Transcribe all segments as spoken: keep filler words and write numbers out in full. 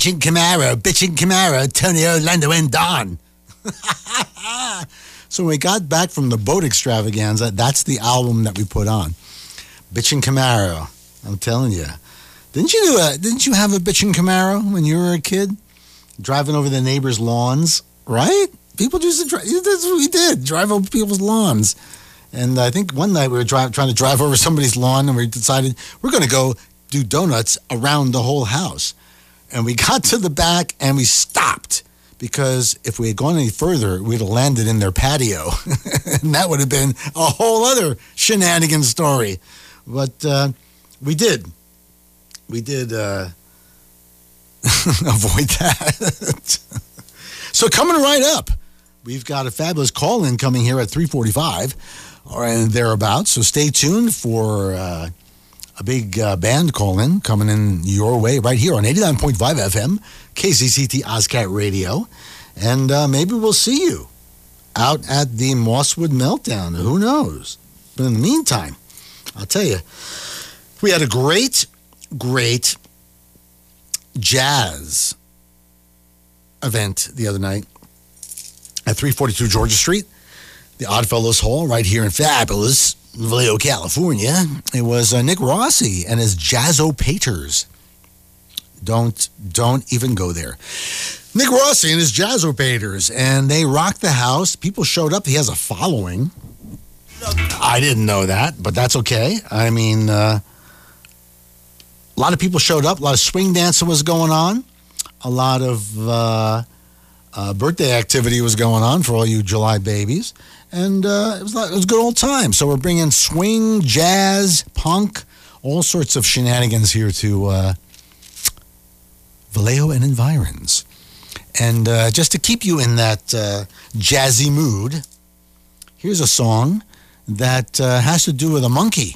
Bitchin' Camaro, Bitchin' Camaro, Tony Orlando and Don. So when we got back from the boat extravaganza, that's the album that we put on. Bitchin' Camaro. I'm telling you. Didn't you do a, Didn't you have a Bitchin' Camaro when you were a kid? Driving over the neighbors' lawns, right? People used to drive. That's what we did. Drive over people's lawns. And I think one night we were drive, trying to drive over somebody's lawn, and we decided we're going to go do donuts around the whole house. And we got to the back, and we stopped, because if we had gone any further, we'd have landed in their patio. And that would have been a whole other shenanigan story. But uh, we did. We did uh, avoid that. So coming right up, we've got a fabulous call-in coming here at three forty-five or thereabouts. So stay tuned for uh, a big uh, band call-in coming in your way right here on eighty-nine point five F M, K C C T OzCat Radio. And uh, maybe we'll see you out at the Mosswood Meltdown. Who knows? But in the meantime, I'll tell you, we had a great, great jazz event the other night at three forty-two Georgia Street, the Oddfellows Hall right here in fabulous Vallejo, California. It was uh, Nick Rossi and his Jazzopaters. Don't, don't even go there. Nick Rossi and his Jazzopaters, and they rocked the house. People showed up. He has a following. I didn't know that, but that's okay. I mean, uh, a lot of people showed up. A lot of swing dancing was going on. A lot of uh, uh, birthday activity was going on for all you July babies. And uh, it was like, it was a good old time. So we're bringing swing, jazz, punk, all sorts of shenanigans here to uh, Vallejo and environs. And uh, just to keep you in that uh, jazzy mood, here's a song that uh, has to do with a monkey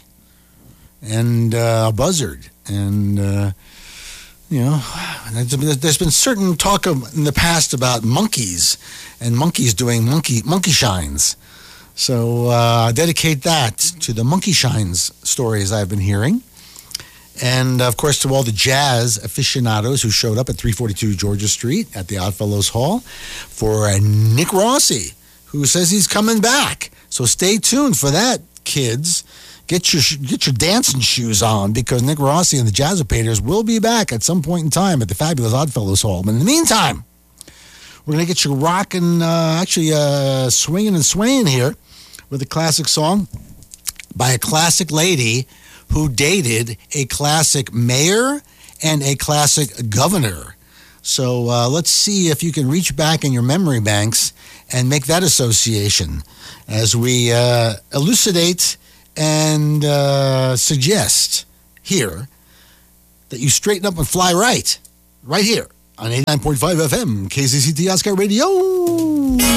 and uh, a buzzard. And, uh, you know, there's been certain talk of, in the past about monkeys and monkeys doing monkey monkey shines. So uh, I dedicate that to the monkey shines stories I've been hearing. And, of course, to all the jazz aficionados who showed up at three forty-two Georgia Street at the Oddfellows Hall for uh, Nick Rossi, who says he's coming back. So stay tuned for that, kids. Get your get your dancing shoes on, because Nick Rossi and the Jazzopaters will be back at some point in time at the fabulous Oddfellows Hall. But in the meantime, we're going to get you rocking, uh, actually uh, swinging and swaying here with a classic song by a classic lady who dated a classic mayor and a classic governor. So uh, let's see if you can reach back in your memory banks and make that association as we uh, elucidate and uh, suggest here that you straighten up and fly right, right here on eighty-nine point five F M, K C C T OzCat Radio.